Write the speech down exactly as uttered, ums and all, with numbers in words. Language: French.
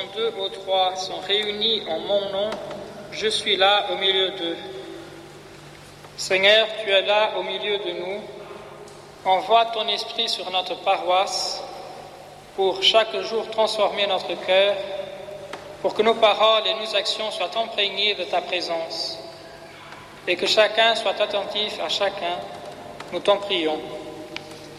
quand deux ou trois sont réunis en mon nom, je suis là au milieu d'eux. Seigneur, tu es là au milieu de nous. Envoie ton esprit sur notre paroisse pour chaque jour transformer notre cœur, pour que nos paroles et nos actions soient imprégnées de ta présence et que chacun soit attentif à chacun. Nous t'en prions.